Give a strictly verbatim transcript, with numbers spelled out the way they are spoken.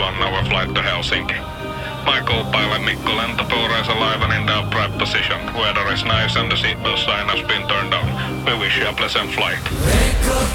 on our flight to Helsinki. My co-pilot Mikko Lentopuu is alive and in the upright position. Weather is nice and the seatbelt sign has been turned on. We wish you a pleasant flight.